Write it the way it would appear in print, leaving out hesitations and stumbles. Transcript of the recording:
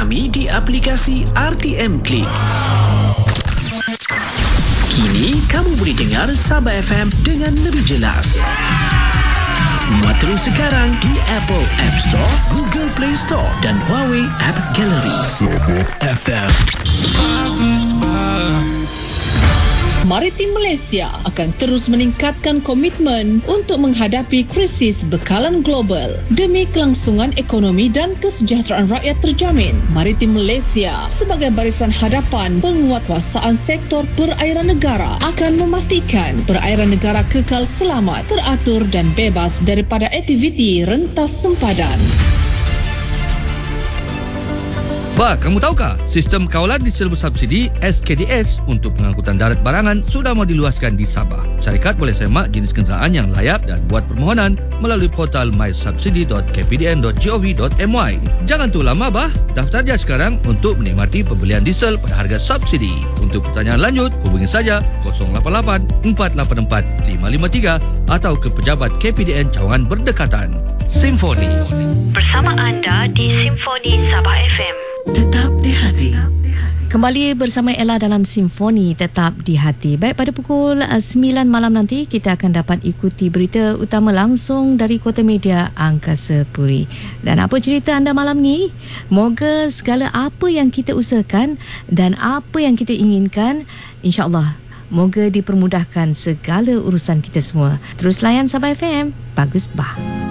kami di aplikasi RTM Klik. Kini kamu boleh dengar Sabah FM dengan lebih jelas. Muat terus sekarang di Apple App Store, Google Play Store dan Huawei App Gallery. Sabah FM. Maritim Malaysia akan terus meningkatkan komitmen untuk menghadapi krisis bekalan global demi kelangsungan ekonomi dan kesejahteraan rakyat terjamin. Maritim Malaysia sebagai barisan hadapan penguatkuasaan sektor perairan negara akan memastikan perairan negara kekal selamat, teratur dan bebas daripada aktiviti rentas sempadan. Bah, kamu tahukah sistem kawalan diesel bersubsidi SKDS untuk pengangkutan darat barangan sudah mau diluaskan di Sabah. Syarikat boleh semak jenis kenderaan yang layak dan buat permohonan melalui portal mysubsidi.kpdn.gov.my. Jangan tunggu lama bah, daftar je sekarang untuk menikmati pembelian diesel pada harga subsidi. Untuk pertanyaan lanjut, hubungi saja 088 484 553 atau ke pejabat KPDN cawangan berdekatan. Simfoni. Bersama anda di Simfoni Sabah FM. Tetap di hati. Kembali bersama Ella dalam Simfoni Tetap di Hati. Baik, pada pukul 9 malam nanti kita akan dapat ikuti berita utama langsung dari Kota Media Angkasa Puri. Dan apa cerita anda malam ni? Moga segala apa yang kita usahakan dan apa yang kita inginkan, insya-Allah moga dipermudahkan segala urusan kita semua. Terus layan Sabah FM. Bagus bah.